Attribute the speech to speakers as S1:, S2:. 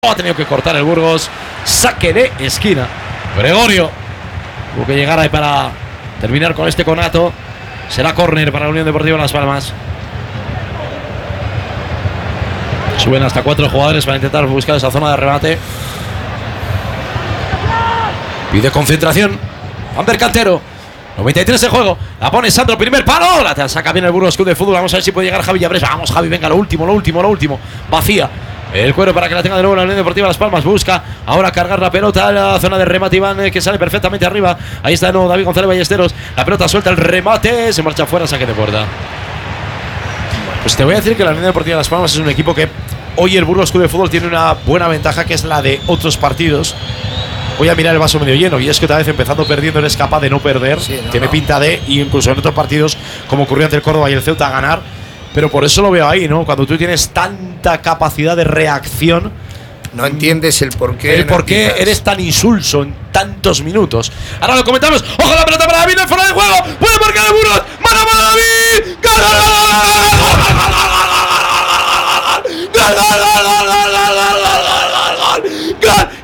S1: Ha tenido que cortar el Burgos. Saque de esquina. Gregorio tuvo que llegar ahí para terminar con este conato. Será córner para la Unión Deportiva Las Palmas. Suben hasta 4 jugadores para intentar buscar esa zona de remate. Pide concentración Amber Cantero. 93 de juego. La pone Sandro, primer palo. La saca bien el Burgos Club de Fútbol. Vamos a ver si puede llegar Javi Llabrés. Vamos, Javi, venga, lo último. Vacía el cuero para que la tenga de nuevo la Unión Deportiva Las Palmas. Busca ahora cargar la pelota a la zona de remate. Iván, que sale perfectamente arriba. Ahí está de nuevo David González Ballesteros. La pelota suelta el remate. Se marcha fuera, saque de puerta. Pues te voy a decir que la Unión Deportiva Las Palmas es un equipo que hoy el Burgos Club de Fútbol tiene una buena ventaja, que es la de otros partidos. Voy a mirar el vaso medio lleno, y es que otra vez empezando perdiendo eres capaz de no perder. Tiene pinta de, y incluso en otros partidos como ocurrió ante el Córdoba y el Ceuta, ganar. Pero por eso lo veo ahí, ¿no? Cuando tú tienes tanta capacidad de reacción,
S2: no entiendes el porqué.
S1: El por qué eres tan insulso en tantos minutos. Ahora lo comentamos. ¡Ojo la pelota para David! ¡Fuera de juego! ¡Puede marcar el Burgos! ¡Mano para David! ¡Gol!